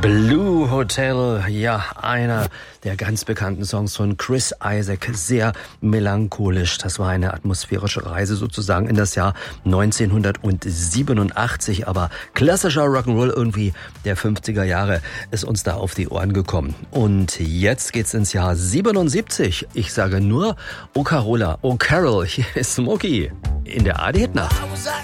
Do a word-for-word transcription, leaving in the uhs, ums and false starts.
Blue Hotel, ja, einer der ganz bekannten Songs von Chris Isaak, sehr melancholisch. Das war eine atmosphärische Reise sozusagen in das Jahr neunzehnhundertsiebenundachtzig, aber klassischer Rock'n'Roll irgendwie der fünfziger Jahre ist uns da auf die Ohren gekommen. Und jetzt geht's ins Jahr siebenundsiebzig. Ich sage nur, oh Carola, oh Carol, hier ist Smokey in der A D-Hit-Nacht.